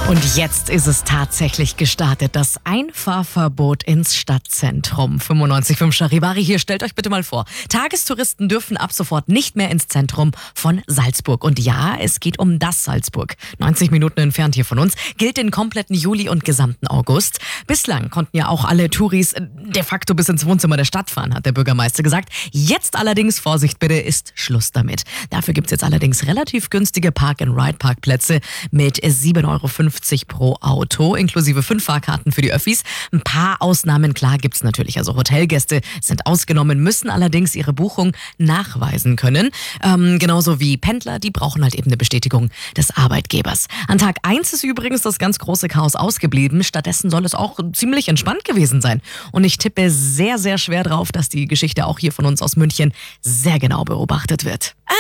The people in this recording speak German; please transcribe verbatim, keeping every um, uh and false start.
Und jetzt ist es tatsächlich gestartet, das Einfahrverbot ins Stadtzentrum. fünfundneunzig Komma fünf Charivari hier, stellt euch bitte mal vor. Tagestouristen dürfen ab sofort nicht mehr ins Zentrum von Salzburg. Und ja, es geht um das Salzburg. neunzig Minuten entfernt hier von uns, gilt den kompletten Juli und gesamten August. Bislang konnten ja auch alle Touris de facto bis ins Wohnzimmer der Stadt fahren, hat der Bürgermeister gesagt. Jetzt allerdings, Vorsicht bitte, ist Schluss damit. Dafür gibt es jetzt allerdings relativ günstige Park-and-Ride-Parkplätze mit sieben Euro fünfzig pro Auto, inklusive fünf Fahrkarten für die Öffis. Ein paar Ausnahmen, klar, gibt's natürlich. Also Hotelgäste sind ausgenommen, müssen allerdings ihre Buchung nachweisen können. Ähm, genauso wie Pendler, die brauchen halt eben eine Bestätigung des Arbeitgebers. An Tag eins ist übrigens das ganz große Chaos ausgeblieben. Stattdessen soll es auch ziemlich entspannt gewesen sein. Und ich tippe sehr, sehr schwer drauf, dass die Geschichte auch hier von uns aus München sehr genau beobachtet wird.